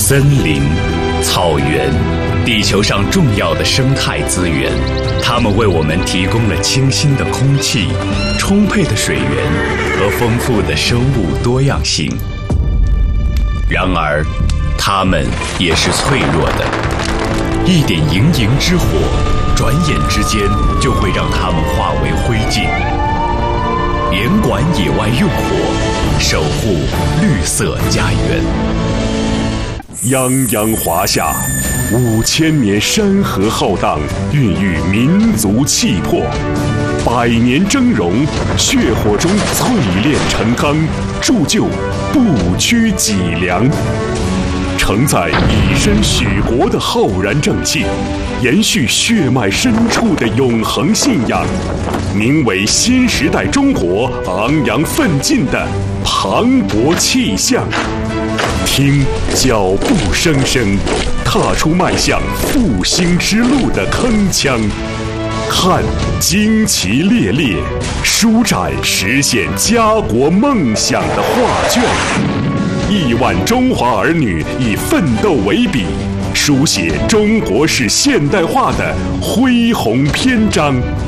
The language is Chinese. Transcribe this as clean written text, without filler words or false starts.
森林、草原，地球上重要的生态资源，它们为我们提供了清新的空气、充沛的水源和丰富的生物多样性。然而，它们也是脆弱的，一点营营之火，转眼之间就会让它们化为灰烬。严管野外用火，守护绿色家园。 泱泱华夏，5000年山河浩荡，孕育民族气魄；100年峥嵘，血火中淬炼成钢，铸就不屈脊梁。承载以身许国的浩然正气，延续血脉深处的永恒信仰，名为新时代中国昂扬奋进的磅礴气象。听脚步声声，踏出迈向复兴之路的铿锵；看旌旗猎猎，舒展实现家国梦想的画卷。亿万中华儿女以奋斗为笔，书写中国式现代化的恢宏篇章。